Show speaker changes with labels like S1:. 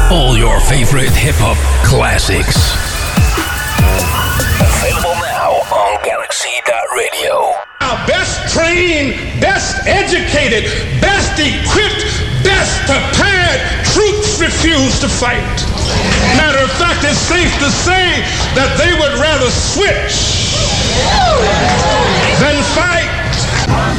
S1: All your favorite hip-hop classics. Available now on Galaxy.radio.
S2: Our best trained, best educated, best equipped, best prepared troops refuse to fight. Matter of fact, it's safe to say that they would rather switch than fight.